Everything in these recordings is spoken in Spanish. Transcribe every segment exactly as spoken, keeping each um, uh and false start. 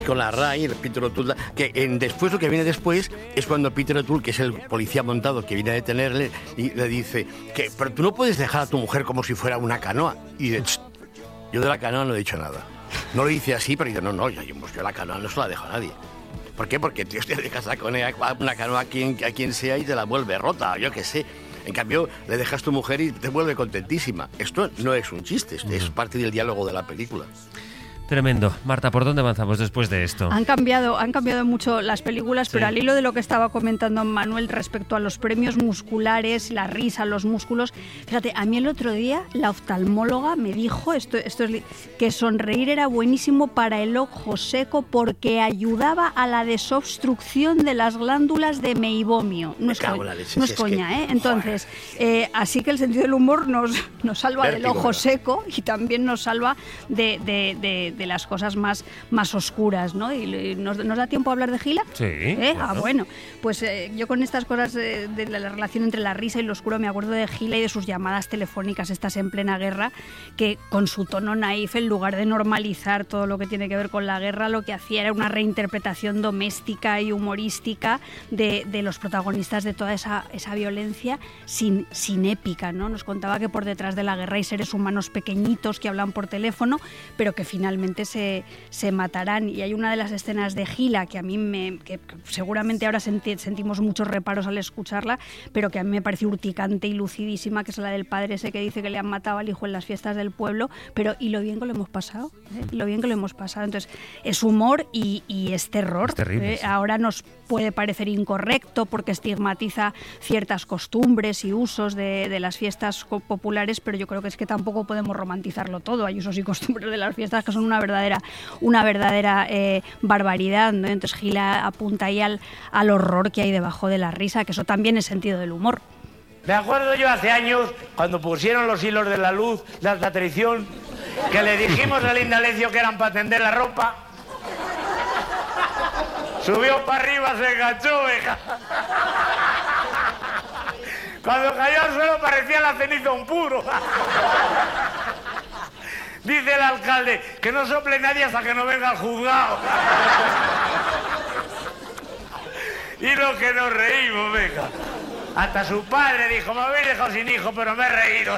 con la R A I, el Peter O'Toole, que en, después lo que viene después es cuando Peter O'Toole, que es el policía montado que viene a detenerle, y le dice que pero tú no puedes dejar a tu mujer como si fuera una canoa. Y dice, yo de la canoa no he dicho nada. No lo dice así, pero dice, no, no, yo, yo la canoa no se la dejo a nadie. ¿Por qué? Porque tío, te dejas a una canoa a quien, a quien sea y te la vuelve rota, yo qué sé. En cambio, le dejas tu mujer y te vuelve contentísima. Esto no es un chiste, es, es parte del diálogo de la película. Tremendo. Marta, ¿por dónde avanzamos después de esto? Han cambiado, han cambiado mucho las películas, sí. Pero al hilo de lo que estaba comentando Manuel respecto a los premios musculares, la risa, los músculos, fíjate, a mí el otro día la oftalmóloga me dijo esto, esto es, que sonreír era buenísimo para el ojo seco porque ayudaba a la desobstrucción de las glándulas de meibomio. No es, co- leche, no es coña, que... ¿eh? Entonces, eh, así que el sentido del humor nos, nos salva Vértigo, del ojo ¿no? seco y también nos salva de... de, de de las cosas más, más oscuras, ¿no? Y ¿nos, ¿Nos da tiempo a hablar de Gila? Sí. ¿Eh? Claro. Ah, bueno. Pues eh, yo con estas cosas eh, de la relación entre la risa y lo oscuro me acuerdo de Gila y de sus llamadas telefónicas, estas en plena guerra, que con su tono naif, en lugar de normalizar todo lo que tiene que ver con la guerra, lo que hacía era una reinterpretación doméstica y humorística de, de los protagonistas de toda esa, esa violencia sin, sin épica, ¿no? Nos contaba que por detrás de la guerra hay seres humanos pequeñitos que hablan por teléfono, pero que finalmente Se, se matarán. Y hay una de las escenas de Gila que a mí me que seguramente ahora senti, sentimos muchos reparos al escucharla, pero que a mí me parece urticante y lucidísima, que es la del padre ese que dice que le han matado al hijo en las fiestas del pueblo, pero y lo bien que lo hemos pasado, ¿eh? lo bien que lo hemos pasado. Entonces es humor y, y es terror. Es terrible, ¿eh? sí. Ahora nos puede parecer incorrecto porque estigmatiza ciertas costumbres y usos de, de las fiestas populares, pero yo creo que es que tampoco podemos romantizarlo todo. Hay usos y costumbres de las fiestas que son una verdadera una verdadera eh, barbaridad, ¿no? Entonces Gila apunta ahí al, al horror que hay debajo de la risa, que eso también es sentido del humor. Me acuerdo yo hace años, cuando pusieron los hilos de la luz de alta traición, que le dijimos al Indalecio que eran para tender la ropa. Subió para arriba, se enganchó, veja. Cuando cayó al suelo parecía la ceniza un puro. Dice el alcalde que no sople nadie hasta que no venga al juzgado. Y lo que nos reímos, venga. Hasta su padre dijo, me habéis dejado sin hijo, pero me he reído.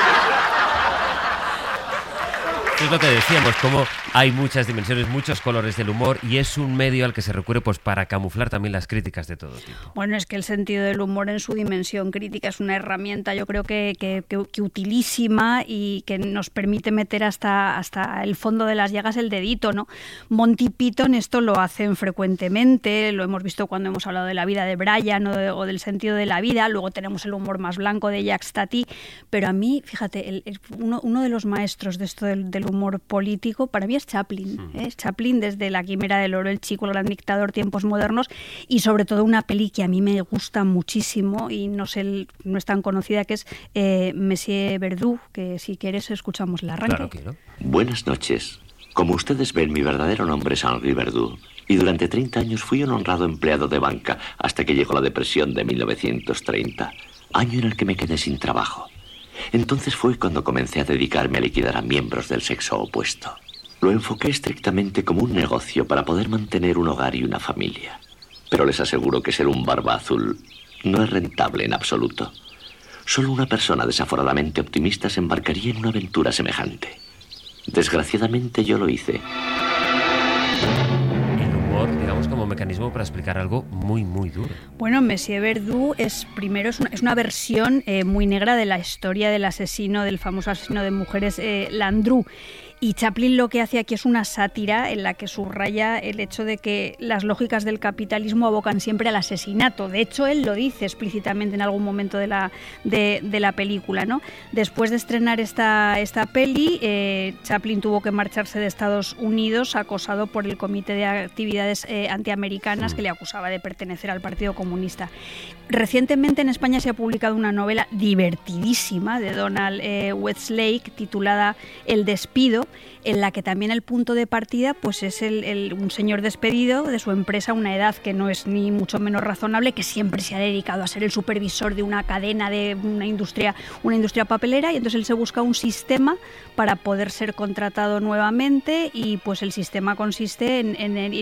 Es lo que decíamos, como hay muchas dimensiones, muchos colores del humor y es un medio al que se recurre pues para camuflar también las críticas de todo tipo. Bueno, es que el sentido del humor en su dimensión crítica es una herramienta, yo creo que, que, que, que utilísima y que nos permite meter hasta, hasta el fondo de las llagas el dedito, ¿no? Monty Python esto lo hacen frecuentemente, lo hemos visto cuando hemos hablado de la vida de Brian o, de, o del sentido de la vida, luego tenemos el humor más blanco de Jacques Tati, pero a mí, fíjate, el, el, uno, uno de los maestros de esto del, del humor político, para mí es Chaplin. ¿eh? Chaplin desde La Quimera del Oro, El Chico, El Gran Dictador, Tiempos Modernos y sobre todo una peli que a mí me gusta muchísimo y no sé, no es tan conocida, que es eh, Monsieur Verdoux, que si quieres escuchamos el arranque. Claro, quiero. Buenas noches. Como ustedes ven, mi verdadero nombre es Henri Verdoux y durante treinta años fui un honrado empleado de banca hasta que llegó la depresión de mil novecientos treinta, año en el que me quedé sin trabajo. Entonces fue cuando comencé a dedicarme a liquidar a miembros del sexo opuesto. Lo enfoqué estrictamente como un negocio para poder mantener un hogar y una familia. Pero les aseguro que ser un barba azul no es rentable en absoluto. Solo una persona desaforadamente optimista se embarcaría en una aventura semejante. Desgraciadamente yo lo hice. El humor, digamos, como mecanismo para explicar algo muy, muy duro. Bueno, Monsieur Verdoux es, primero, es una, es una versión eh, muy negra de la historia del asesino, del famoso asesino de mujeres, eh, Landru. Y Chaplin lo que hace aquí es una sátira en la que subraya el hecho de que las lógicas del capitalismo abocan siempre al asesinato. De hecho, él lo dice explícitamente en algún momento de la, de, de la película, ¿no? Después de estrenar esta, esta peli, eh, Chaplin tuvo que marcharse de Estados Unidos acosado por el Comité de Actividades eh, Antiamericanas, que le acusaba de pertenecer al Partido Comunista. Recientemente en España se ha publicado una novela divertidísima de Donald eh, Westlake titulada El despido, en la que también el punto de partida pues es el, el, un señor despedido de su empresa a una edad que no es ni mucho menos razonable, que siempre se ha dedicado a ser el supervisor de una cadena de una industria, una industria papelera, y entonces él se busca un sistema para poder ser contratado nuevamente, y pues el sistema consiste en, en, en